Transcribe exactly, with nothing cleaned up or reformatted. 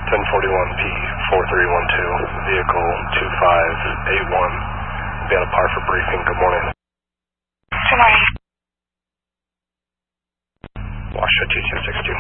ten forty-one P four three one two, vehicle two five eight one. Be on a par for briefing. Good morning. Good morning. Washoe two two six two.